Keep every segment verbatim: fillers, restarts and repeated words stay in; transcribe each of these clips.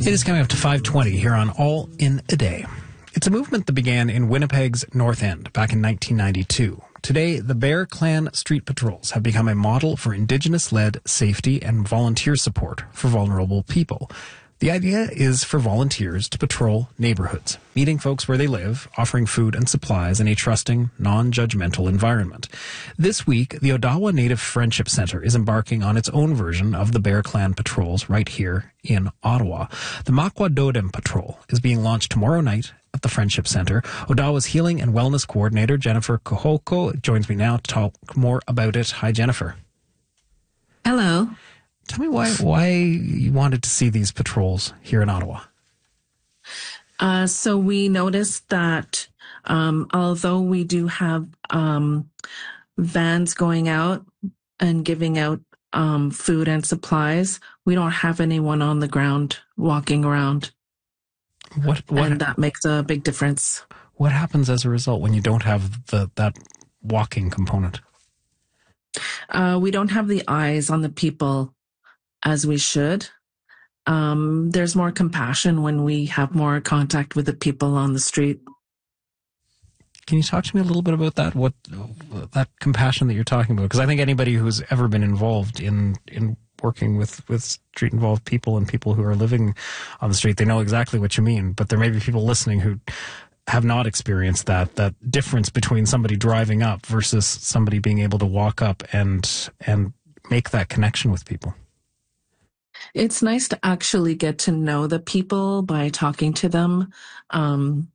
It is coming up to five twenty here on All in a Day. It's a movement that began in Winnipeg's North End back in nineteen ninety-two. Today, the Bear Clan Street Patrols have become a model for Indigenous-led safety and volunteer support for vulnerable people. The idea is for volunteers to patrol neighborhoods, meeting folks where they live, offering food and supplies in a trusting, non-judgmental environment. This week, the Odawa Native Friendship Centre is embarking on its own version of the Bear Clan patrols right here in Ottawa. The Makwadodem Patrol is being launched tomorrow night at the Friendship Centre. Odawa's Healing and Wellness Coordinator, Jennifer Kohoko, joins me now to talk more about it. Hi, Jennifer. Hello. Tell me why why you wanted to see these patrols here in Ottawa. Uh, so we noticed that um, although we do have um, vans going out and giving out um, food and supplies, we don't have anyone on the ground walking around. What, what and that makes a big difference. What happens as a result when you don't have the that walking component? Uh, we don't have the eyes on the people as we should. Um, there's more compassion when we have more contact with the people on the street. Can you talk to me a little bit about that? What that compassion that you're talking about? Because I think anybody who's ever been involved in in working with with street involved people and people who are living on the street, they know exactly what you mean. But there may be people listening who have not experienced that that difference between somebody driving up versus somebody being able to walk up and and make that connection with people. It's nice to actually get to know the people by talking to them. Um,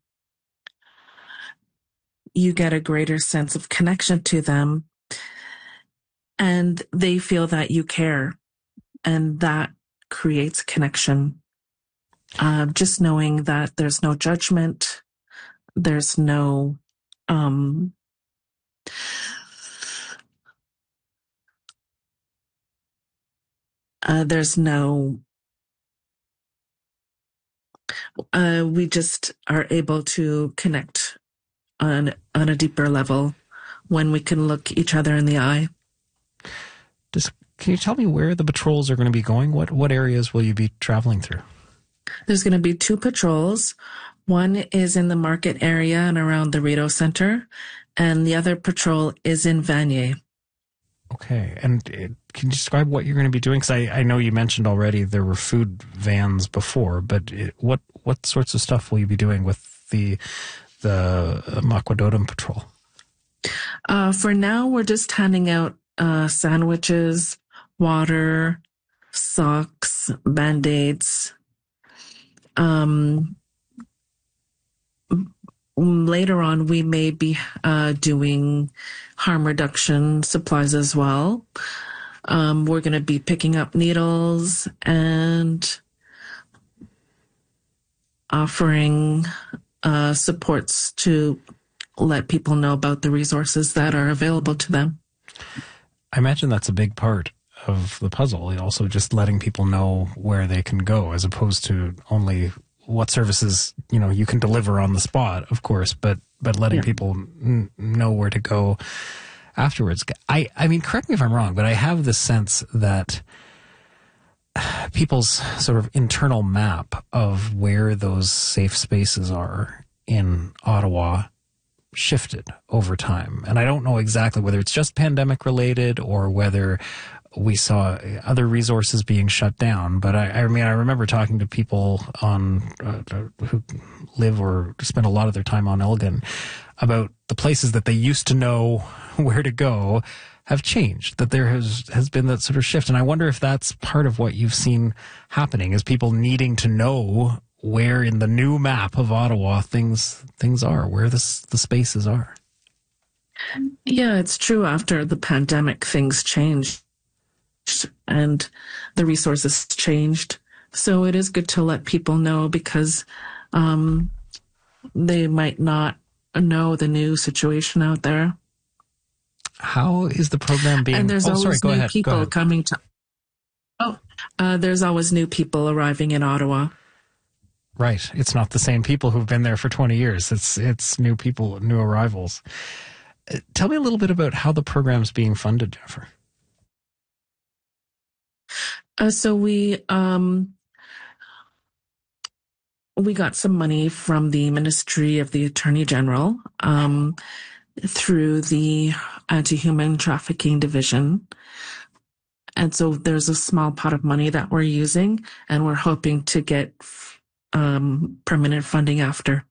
you get a greater sense of connection to them, and they feel that you care, and that creates connection. Uh, just knowing that there's no judgment, there's no um, Uh, there's no, uh, we just are able to connect on, on a deeper level when we can look each other in the eye. Just, can you tell me where the patrols are going to be going? What, what areas will you be traveling through? There's going to be two patrols. One is in the market area and around the Rideau Center, and the other patrol is in Vanier. Okay. And it, can you describe what you're going to be doing? Because I, I know you mentioned already there were food vans before, but it, what what sorts of stuff will you be doing with the the Makwadodem Patrol? Uh, for now, we're just handing out uh, sandwiches, water, socks, Band-Aids. Um, later on, we may be uh, doing harm reduction supplies as well. Um, we're going to be picking up needles and offering uh, supports to let people know about the resources that are available to them. I imagine that's a big part of the puzzle. Also just letting people know where they can go as opposed to only what services, you know, you can deliver on the spot, of course, but, but letting yeah. people n- know where to go afterwards. I, I mean, correct me if I'm wrong, but I have this sense that people's sort of internal map of where those safe spaces are in Ottawa shifted over time. And I don't know exactly whether it's just pandemic related or whether we saw other resources being shut down. But I, I mean, I remember talking to people on uh, who live or spend a lot of their time on Elgin about the places that they used to know where to go have changed, that there has, has been that sort of shift. And I wonder if that's part of what you've seen happening, is people needing to know where in the new map of Ottawa things things are, where the, the spaces are. Yeah, it's true. After the pandemic, things changed and the resources changed. So it is good to let people know, because um, they might not know the new situation out there. How is the program being? And there's oh, always sorry, go new ahead, people go ahead. coming to. Oh, uh, there's always new people arriving in Ottawa. Right. It's not the same people who've been there for twenty years. It's it's new people, new arrivals. Uh, tell me a little bit about how the program's being funded, Jennifer. Uh, so we um, we got some money from the Ministry of the Attorney General um, through the Anti-Human Trafficking Division. And so there's a small pot of money that we're using, and we're hoping to get um, permanent funding after.